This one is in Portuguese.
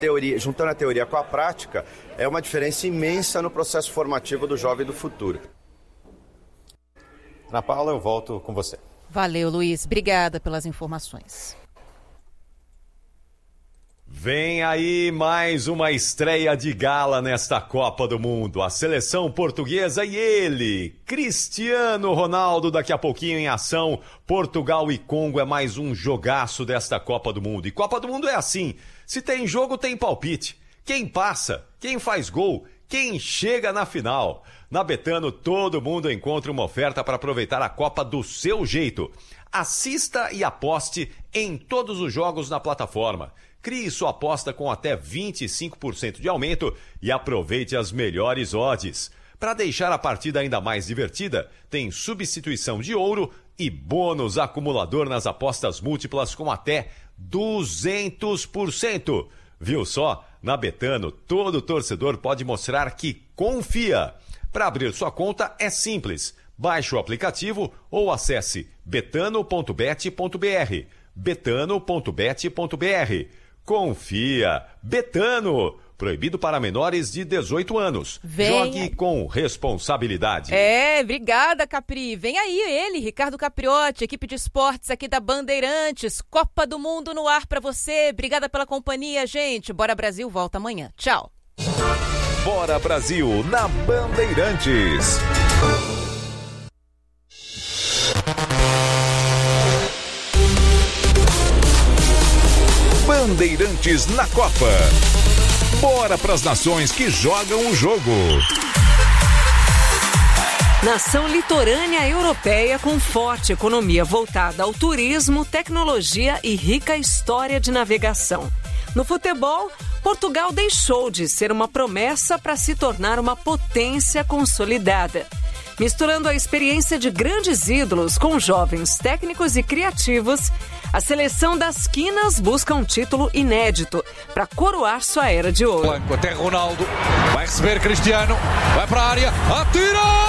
Juntando a teoria com a prática, é uma diferença imensa no processo formativo do jovem do futuro. Ana Paula, eu volto com você. Valeu, Luiz. Obrigada pelas informações. Vem aí mais uma estreia de gala nesta Copa do Mundo. A seleção portuguesa e ele, Cristiano Ronaldo, daqui a pouquinho em ação. Portugal e Congo é mais um jogaço desta Copa do Mundo. E Copa do Mundo é assim, se tem jogo tem palpite. Quem passa, quem faz gol, quem chega na final. Na Betano todo mundo encontra uma oferta para aproveitar a Copa do seu jeito. Assista e aposte em todos os jogos na plataforma. Crie sua aposta com até 25% de aumento e aproveite as melhores odds. Para deixar a partida ainda mais divertida, tem substituição de ouro e bônus acumulador nas apostas múltiplas com até 200%. Viu só? Na Betano, todo torcedor pode mostrar que confia. Para abrir sua conta é simples. Baixe o aplicativo ou acesse betano.bet.br. betano.bet.br. Confia. Betano. Proibido para menores de 18 anos. Jogue com responsabilidade. Obrigada, Capri. Vem aí ele, Ricardo Capriotti, equipe de esportes aqui da Bandeirantes. Copa do Mundo no ar para você. Obrigada pela companhia, gente. Bora Brasil, volta amanhã. Tchau. Bora Brasil, na Bandeirantes. Bandeirantes na Copa. Bora pras nações que jogam o jogo. Nação litorânea europeia com forte economia voltada ao turismo, tecnologia e rica história de navegação. No futebol, Portugal deixou de ser uma promessa para se tornar uma potência consolidada. Misturando a experiência de grandes ídolos com jovens técnicos e criativos, a seleção das quinas busca um título inédito para coroar sua era de ouro. Blanco até Ronaldo, vai receber Cristiano, vai para a área, atira!